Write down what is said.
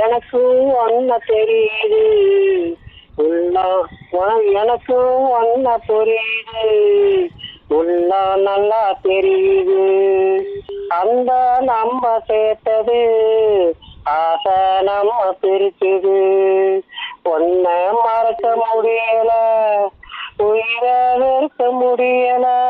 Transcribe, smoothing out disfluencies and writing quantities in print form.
எனக்கும் ஒன்ன தெரியுது, எனக்கும் ஒன்ன புரியுது, உள்ள நல்லா தெரியுது. அந்த நம்ம சேர்த்தது ஆசை நம்ம பிரிச்சுது. ஒன்ன மறக்க முடியல, உயிரை நிறுத்த முடியல.